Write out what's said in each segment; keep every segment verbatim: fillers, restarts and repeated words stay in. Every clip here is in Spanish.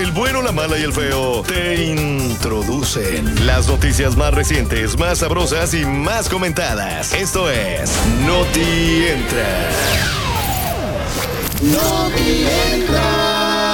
el bueno, la mala y el feo te introducen las noticias más recientes, más sabrosas y más comentadas. Esto es Noti Entra. Noti Entra.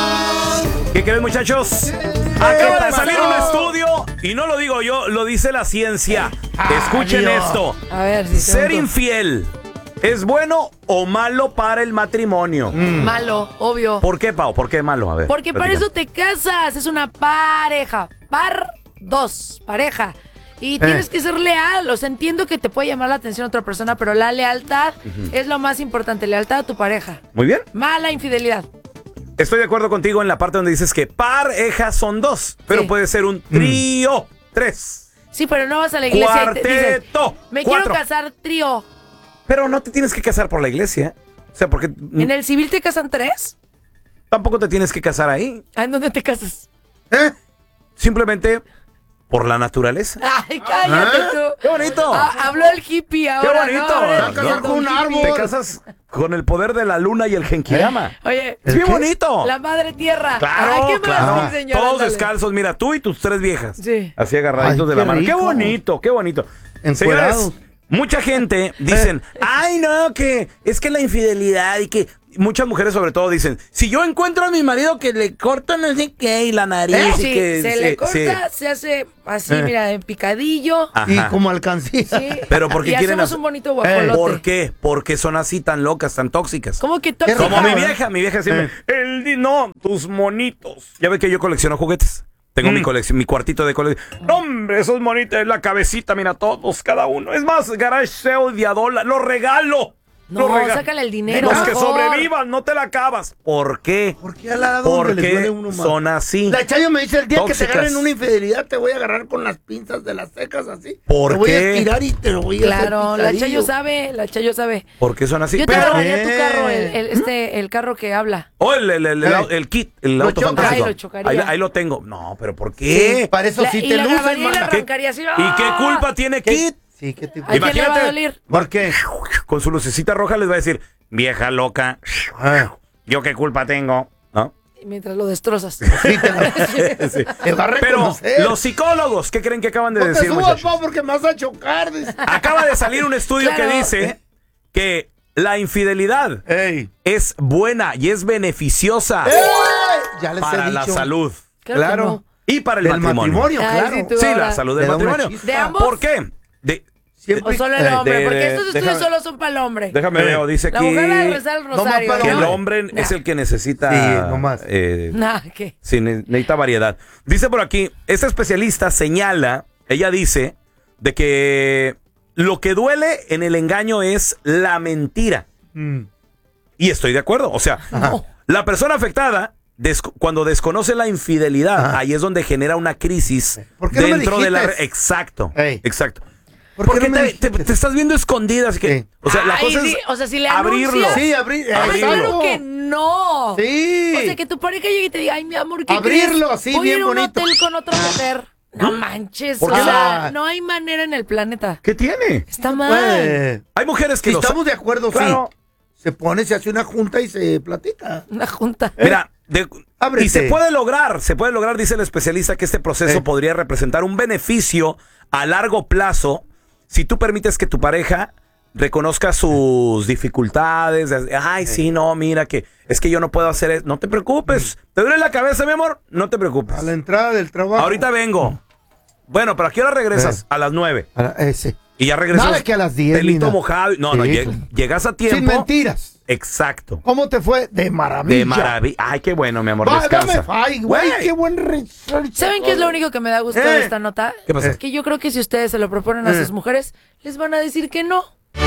¿Qué creen, muchachos? Acaba de salir un estudio y no lo digo yo, lo dice la ciencia. Escuchen esto. A ver, si Ser infiel, ¿es bueno o malo para el matrimonio? Mm. Malo, obvio. ¿Por qué, Pau? ¿Por qué malo? A ver. Porque para eso te casas, es una pareja. Par dos, pareja. Y tienes que ser leal. O sea, entiendo que te puede llamar la atención otra persona, pero la lealtad uh-huh. es lo más importante. Lealtad a tu pareja. Muy bien. Mala infidelidad. Estoy de acuerdo contigo en la parte donde dices que parejas son dos, pero sí. puede ser un trío, mm. tres. Sí, pero no vas a la iglesia Cuarteto, y te dices, me cuatro. quiero casar trío. Pero no te tienes que casar por la iglesia. O sea, porque... ¿En el civil te casan tres? Tampoco te tienes que casar ahí. ¿En dónde te casas? ¿Eh? Simplemente... por la naturaleza. Ay, cállate ¿Eh? tú. ¡Qué bonito! Ah, habló el hippie ahora. ¡Qué bonito! No, te vas a casar con un árbol. Te casas con el poder de la luna y el genkidama. ¿Eh? Oye. ¡Es bien bonito! La madre tierra. Claro, Ay, qué claro. más, señora, Todos dale. descalzos, mira, tú y tus tres viejas. Sí. Así agarraditos Ay, de la qué mano. rico. ¡Qué bonito, qué bonito! Encuerados. Señores, mucha gente dicen, ay, no, que es que la infidelidad y que... Muchas mujeres sobre todo dicen, si yo encuentro a mi marido que le corta no sé qué y la nariz ¿Eh? y Sí, que... se sí, le corta, sí. se hace así, Eh. mira, en picadillo. Ajá. Y como alcancía. Sí. Pero ¿por qué y quieren hacemos hacer- un bonito guajolote. ¿Por qué? Porque son así tan locas, tan tóxicas. ¿Cómo que tóxica? Como mi vieja, mi vieja siempre, el di- no, tus monitos. Ya ve que yo colecciono juguetes. Tengo Mm. mi colección, mi cuartito de colección. No, hombre, esos monitos, la cabecita, mira, todos, cada uno. Es más, garage sale de a dólar, los regalo. No, Los rega- sácale el dinero. Los que mejor. sobrevivan, no te la acabas. ¿Por qué? ¿Por qué al lado donde les duele Porque uno más? son así. La Chayo me dice, el día que Tóxicas. te agarren una infidelidad, te voy a agarrar con las pinzas de las secas así. ¿Por te voy qué? a estirar y te lo voy a Claro, hacer la picadillo. Chayo sabe, la Chayo sabe. ¿Por qué son así? Yo te Pero- agarraría tu Eh. carro, el, el- este, el carro que habla. Oh, el, el, el, el, Eh. el kit, el Lo auto choca. fantástico. Ay, lo chocaría. Ahí, ahí lo tengo. No, pero ¿por qué? Sí, para eso La- sí y te la lucen, grabaría y la mana. arrancaría así. ¿Y qué culpa tiene ¿Qué? Kit? Sí, ¿qué tipo? ¿A quién le va a Imagínate. doler? ¿Por qué? Con su lucecita roja les va a decir, vieja loca, Ah, ¿yo qué culpa tengo? ¿No? Mientras lo destrozas. sí, te, la- Sí. te va a Pero reconocer. los psicólogos, ¿qué creen que acaban de No te decir, subas, muchachos? pa, porque me vas a chocar. dice. Acaba de salir un estudio Claro. que dice que la infidelidad Ey. es buena y es beneficiosa ¡Ey! Ya les he para dicho. la salud Claro que Claro. no. y para el Del matrimonio. matrimonio, Ay, claro. sí, tú Sí, ahora. la salud del Le da una matrimonio. chispa. ¿De ambos? ¿Por qué? De, Siempre- O solo el Eh, hombre, de- porque estos estudios déjame- solo son para el hombre. déjame Eh. ver, dice La aquí mujer ha de rezar el No más rosario. para que el ¿no? hombre Nah. es el que necesita Sí, nomás. eh, Nah, ¿qué? Sí, ne- necesita variedad. Dice por aquí, esta especialista señala, ella dice, de que lo que duele en el engaño es la mentira. Mm. Y estoy de acuerdo. O sea, No. la persona afectada, des- cuando desconoce la infidelidad, Ajá. ahí es donde genera una crisis ¿Por qué no me dentro de la... dijiste? Exacto, Ey. exacto. ¿Por qué Porque no me te, te- dijiste? te estás viendo escondida, así que... Sí. O sea, la Ay, cosa sí, es o sea, si le abrirlo. anuncias- Sí, abrir. Ay, Abrirlo. claro que no. Sí. O sea, que tu pareja llegue y te diga, ay, mi amor, ¿qué Abrirlo crees? así, Voy bien a ir a un bonito. hotel con otra mujer. No manches, ¿Por o qué sea, no? no hay manera en el planeta. ¿Qué tiene? Está mal. Pues, Hay mujeres que si lo estamos de acuerdo, Claro. sí. Se pone, se hace una junta y se platica. Una junta. Mira, de- Ábrete. y se puede lograr, se puede lograr, dice el especialista, que este proceso Eh. podría representar un beneficio a largo plazo si tú permites que tu pareja reconozca sus dificultades. de- Ay, sí, no, mira que es que yo no puedo hacer eso. No te preocupes. ¿Te duele la cabeza, mi amor? No te preocupes. A la entrada del trabajo. Ahorita vengo. Bueno, pero ¿a qué hora regresas? Eh. A las nueve. A la- ese. Y ya regresas. Nada que a las diez, Pelito Lina. mojado. No, no, Sí, lleg- claro. llegas a tiempo. Sin mentiras. Exacto. ¿Cómo te fue? De maravilla. De maravilla. Ay, qué bueno, mi amor. Va, Descansa. dame fay, güey. Güey. Qué buen research. ¿Saben qué es lo único que me da gusto Eh. de esta nota? ¿Qué pasa? Es que yo creo que si ustedes se lo proponen a Eh. sus mujeres, les van a decir que no.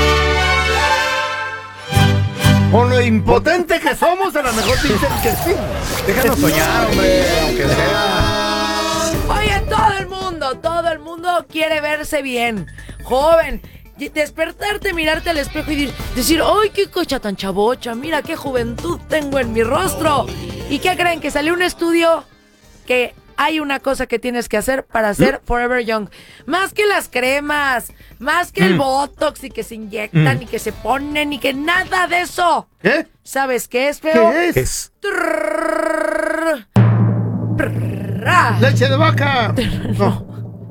Con lo impotente que somos, a lo mejor dicen que sí. Déjanos soñar, hombre, aunque sea. Oye, todo el mundo, todo el mundo quiere verse bien. Joven, y despertarte, mirarte al espejo y decir, ¡ay, qué cocha tan chavocha! Mira qué juventud tengo en mi rostro. ¿Y qué creen? Que salió un estudio que hay una cosa que tienes que hacer para ser forever young. Más que las cremas, más que el Mm. botox y que se inyectan Mm. y que se ponen y que nada de eso. ¿Qué? ¿Sabes qué es, feo? ¿Qué es? Es. Trrrr. vaca. Leche de vaca. No.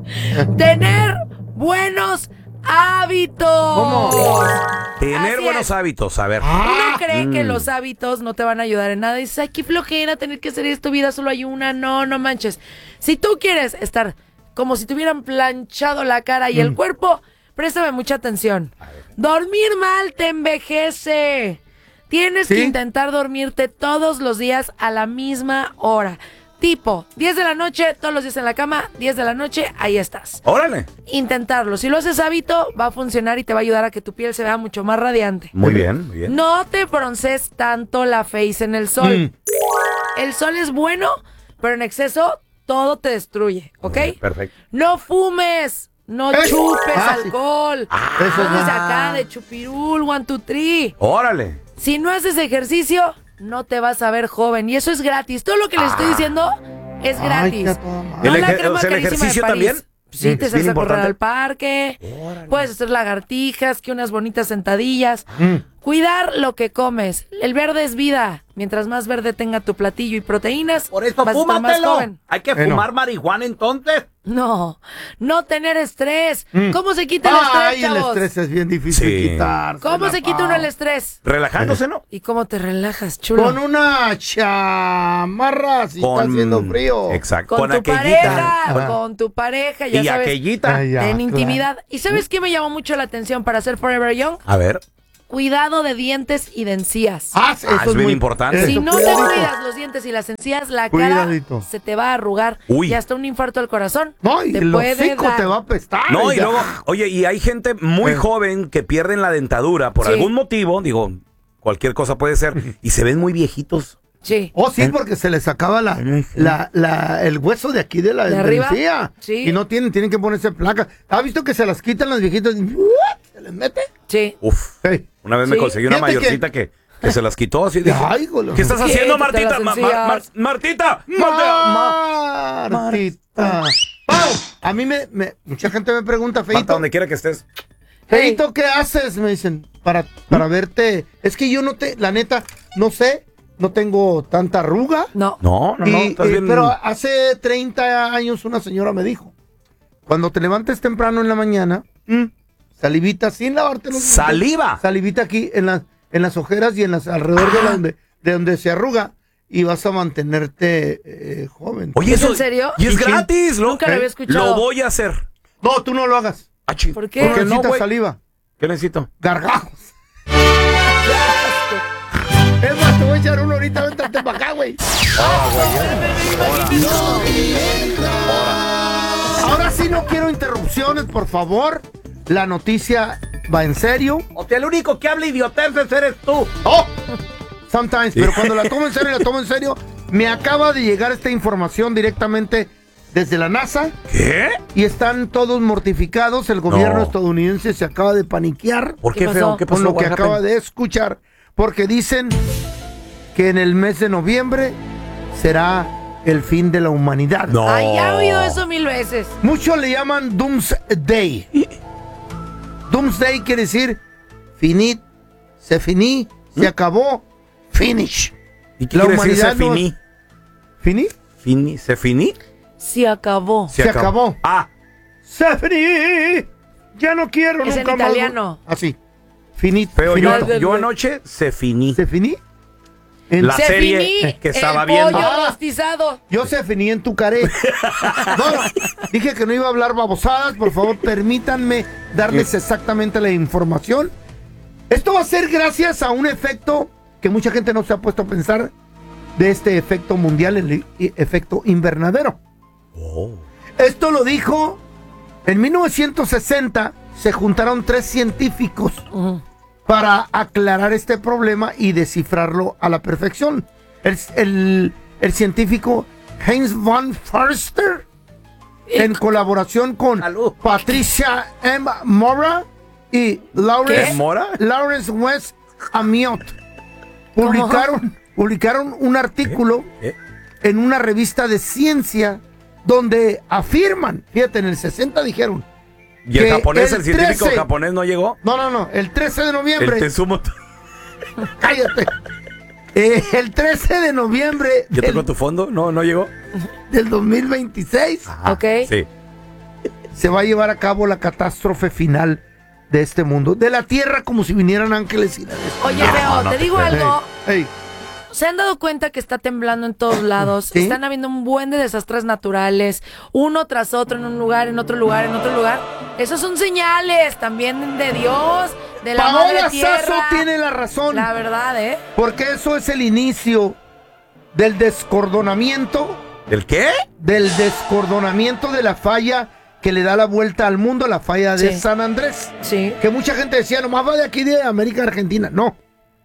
Tener buenos hábitos. ¿Cómo? Tener Así buenos es. hábitos, a ver. Uno cree que Mm. los hábitos no te van a ayudar en nada. Dices, ay, qué flojera tener que hacer esto, vida solo hay una. No, no manches. Si tú quieres estar como si te hubieran planchado la cara y el Mm. cuerpo, préstame mucha atención. Dormir mal te envejece. Tienes ¿Sí? que intentar dormirte todos los días a la misma hora. Tipo, diez de la noche, todos los días en la cama, diez de la noche, ahí estás. Órale. Intentarlo. Si lo haces hábito, va a funcionar y te va a ayudar a que tu piel se vea mucho más radiante. Muy bien, muy bien. No te bronces tanto la face en el sol. Mm. El sol es bueno, pero en exceso todo te destruye, ¿ok? Perfecto. No fumes, no ¿Eh? chupes Ah, sí. alcohol. Eso es Póngase bueno. acá de chupirul, one, two, three. Órale. Si no haces ejercicio, no te vas a ver joven. Y eso es gratis. Todo lo que les estoy diciendo es Ay, gratis. qué a toda madre. No ¿El la eje- crema o sea, el carísima de ejercicio París. también? Sí, Mm, te es sales bien a correr importante. al parque. Puedes hacer lagartijas, que unas bonitas sentadillas. Mm. Cuidar lo que comes. El verde es vida. Mientras más verde tenga tu platillo y proteínas, Por eso vas a estar más fúmatelo. joven. Hay que Bueno. fumar marihuana entonces. No, no tener estrés. Mm. ¿Cómo se quita el estrés, Ay, el chavos? estrés es bien difícil Sí. quitar. ¿Cómo se quita uno el estrés? Relajándose, ¿no? ¿Y cómo te relajas, chulo? Con una chamarra si está haciendo frío. Exacto. Con, Con, tu aquellita. pareja, Ah. con tu pareja, ya Y sabes, aquellita. Ay, ya, en claro. intimidad. ¿Y sabes qué me llamó mucho la atención para ser Forever Young? A ver. Cuidado de dientes y de encías. Ah, eso Ah, es bien muy importante. eso, Si no te cuidadito. cuidas los dientes y las encías, la Cuidadito. cara se te va a arrugar Uy. y hasta un infarto del corazón No, y te el puede hocico dar. te va a apestar. No, y ya. luego, oye, y hay gente muy Eh. joven que pierden la dentadura por Sí. algún motivo, digo, cualquier cosa puede ser, y se ven muy viejitos. Sí. Oh, sí, porque se les acaba la, la, la- el hueso de aquí de la ¿De arriba? encía. Sí. Y no tienen, tienen que ponerse placa. ¿Has visto que se las quitan las viejitas? y se les mete? Sí. Uf. Hey. Una vez me Sí. conseguí una Fíjate que- mayorcita que, que se las quitó así. Dije, Ay, golo. ¿qué estás Quítate haciendo, las Martita? Ma- ma- encías. Mar- Martita. Marta- ma- Martita. Pau, a mí me, me- mucha gente me pregunta, Marta, Feito, donde quiera que estés. Feito, ¿qué haces? Me dicen, para, para verte. Es que yo no te, la neta, no sé, no tengo tanta arruga. No. No, no, no. Y, estás eh, bien. pero hace treinta años una señora me dijo, cuando te levantes temprano en la mañana, mm, salivita sin lavarte los dientes. ¡Saliva! Salivita aquí en las, en las ojeras y en las alrededor de, la donde, de donde se arruga y vas a mantenerte eh, joven. Oye, ¿Es eso. en serio? Y es Sí, sí. gratis. Lo, Nunca lo había escuchado. Lo voy a hacer. No, tú no lo hagas. Ah, chi- ¿Por qué? Porque no, necesitas güey? saliva. ¿Qué necesito? Gargajos. Es más, te voy a echar uno ahorita, véntate para acá, güey. Ahora sí no quiero interrupciones, por favor. La noticia va en serio. O sea, el único que habla idioteces eres tú. Oh, sometimes, pero cuando la tomo en serio, la tomo en serio. Me acaba de llegar esta información directamente desde la NASA ¿Qué? y están todos mortificados. El gobierno No. estadounidense se acaba de paniquear ¿Por ¿Qué qué, pasó? feo? ¿Qué pasó? con lo que What acaba happened? de escuchar, porque dicen que en el mes de noviembre será el fin de la humanidad. No. Ay, ya he oído eso mil veces. Muchos le llaman Doomsday. Doomsday quiere decir finit, se finí, se acabó, finish. ¿Y qué La quiere decir se humanidad no- finí? ¿Finí? ¿Fini? ¿Se finí? Se acabó. Se acabó. Ah, Se finí. Ya no quiero Es en nunca más. italiano. Así. Finit. pero yo, finito. yo anoche se finí. ¿Se finí? En- La Se serie finí que estaba el viendo. pollo Ah. rostizado. Yo se finí en tu caré. No, no, dije que no iba a hablar babosadas. Por favor, permítanme darles exactamente la información. Esto va a ser gracias a un efecto que mucha gente no se ha puesto a pensar, de este efecto mundial, el i- efecto invernadero. Oh. Esto lo dijo en mil novecientos sesenta. Se juntaron tres científicos Ujú. para aclarar este problema y descifrarlo a la perfección. El, el- el científico Heinz von Förster, en colaboración con Salud. Patricia M. Mora y Lawrence, ¿Qué? ¿Mora? Lawrence West Amiot, publicaron, publicaron un artículo ¿Qué? en una revista de ciencia donde afirman, fíjate, en el sesenta dijeron, ¿Y el que japonés, el el científico trece japonés no llegó? no, no, no, el trece de El noviembre, Tesumo. cállate. Eh, el trece de noviembre ¿Ya del, tocó tu fondo? ¿No, no llegó? del dos mil veintiséis Ajá, Ok. Sí. se va a llevar a cabo la catástrofe final de este mundo. De la Tierra como si vinieran ángeles y la destruyeran. Oye, Feo, no te te digo creo. algo. Ey, ey. ¿Se han dado cuenta que está temblando en todos lados? ¿Sí? Están habiendo un buen de desastres naturales, uno tras otro, en un lugar, en otro lugar, en otro lugar. Esos son señales también de Dios, de la Paola madre Sasso tierra. tiene la razón. La verdad, ¿eh? Porque eso es el inicio del descordonamiento, ¿El qué? del descordonamiento de la falla que le da la vuelta al mundo, la falla de Sí. San Andrés. Sí. Que mucha gente decía, nomás va de aquí de América a Argentina. No.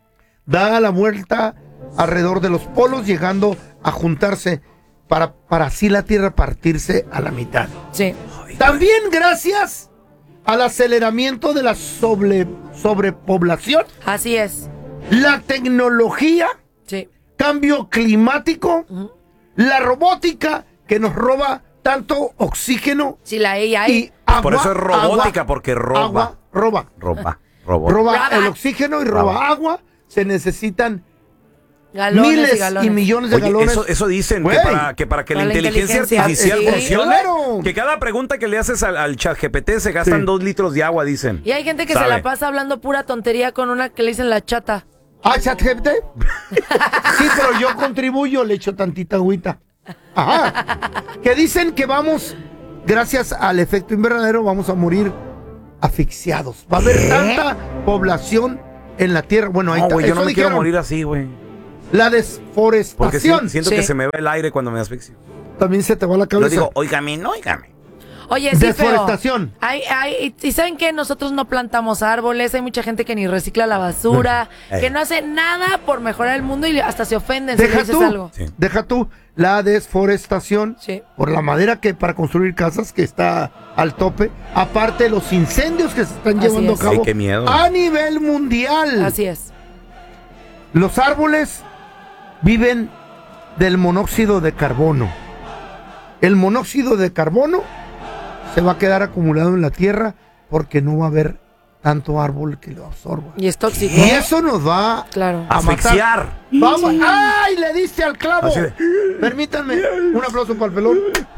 Da la vuelta alrededor de los polos, llegando a juntarse para, para así la Tierra partirse a la mitad. Sí. También gracias al aceleramiento de la sobre, sobrepoblación, Así es. la tecnología, Sí. cambio climático, la robótica que nos roba tanto oxígeno Sí, la ella y ahí. agua. Por eso es robótica, agua, porque roba. Agua, roba. Roba. Robo. Roba Roba. el oxígeno y roba Roba. agua. Se necesitan Galones miles y galones. y millones de Oye, galones. eso, eso dicen, que Güey. para, que para que la Para la inteligencia, inteligencia. artificial Sí. funcione, Claro. que cada pregunta que le haces al, al chat G P T se gastan Sí. dos litros de agua, dicen. Y hay gente que se Sabe. la pasa hablando pura tontería con una que le dicen la chata. ¿Ah, ChatGPT? Sí, pero yo contribuyo, le echo tantita agüita. Ajá. Que dicen que vamos, gracias al efecto invernadero, vamos a morir asfixiados. Va a haber tanta población en la Tierra. Bueno, ahí No, está. güey, yo no Eso me quiero dijeron. morir así, güey. La Porque desforestación. si- siento Sí. que se me va el aire cuando me asfixio. También se te va la Yo cabeza. digo, óigame, no, óigame. Oye, sí, feo. Deforestación. Hay, hay, y saben que nosotros no plantamos árboles, hay mucha gente que ni recicla la basura, Eh. que no hace nada por mejorar el mundo y hasta se ofenden si le Deja dices tú, algo. Sí. deja tú la desforestación Sí. por la madera que para construir casas que está al tope, aparte los incendios que se están Así llevando es. a cabo Ay, qué miedo. a nivel mundial. Así es. Los árboles viven del monóxido de carbono. El monóxido de carbono se va a quedar acumulado en la tierra porque no va a haber tanto árbol que lo absorba. Y es tóxico. Y eso nos va Claro. a matar. Asfixiar. Vamos. ¡Ay! Le diste al clavo. Así de- Permítanme. Un aplauso para el pelón.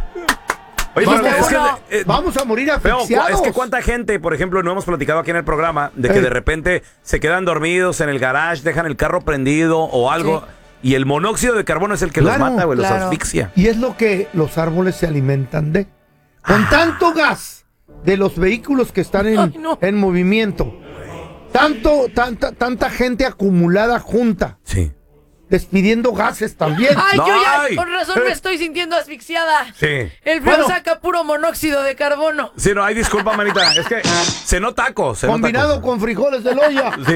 Oye, Vamos, es que, uno. eh, Vamos a morir Feo, asfixiados. es que cuánta gente, por ejemplo, no hemos platicado aquí en el programa, de que Ey. de repente se quedan dormidos en el garage, dejan el carro prendido o algo, y el monóxido de carbono es el que Claro, los mata, güey, los claro. asfixia. Y es lo que los árboles se alimentan de. Con tanto gas de los vehículos que están en, Ay, no. en movimiento, tanto, tanta, tanta gente acumulada junta, Sí. despidiendo gases también. Ay, yo Ay. ya, con razón me estoy sintiendo asfixiada. Sí. El feo Bueno. saca puro monóxido de carbono. Sí, no, hay disculpa, manita. Es que se nota taco. Se Combinado nota con frijoles de loya. Sí.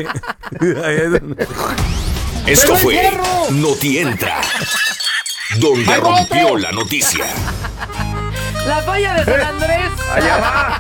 Esto ¡Pero el fue hierro! Noti Entra, donde ¡Ahí va rompió otro! la noticia. La falla de San Andrés. Allá va.